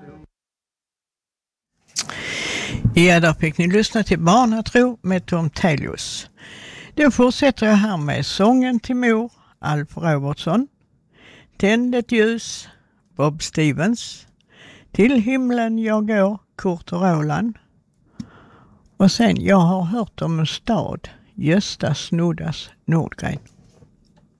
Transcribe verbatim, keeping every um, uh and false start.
Ja, där fick ni lyssna till Barnatro med Tom Telius. Då fortsätter jag här med Sången till mor, Alf Robertson. Tänd ett ljus, Bob Stevens. Till himlen jag går, Kurt och Roland. Och sen Jag har hört om en stad, Gösta Snoddas Nordgren.